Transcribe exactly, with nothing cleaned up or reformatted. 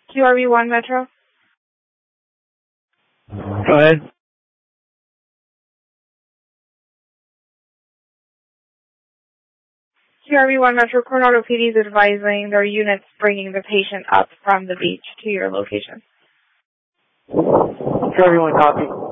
Q R V one Metro. Go ahead. Q R V one Metro, Coronado P D is advising their units bringing the patient up from the beach to your location. Q R V one copy.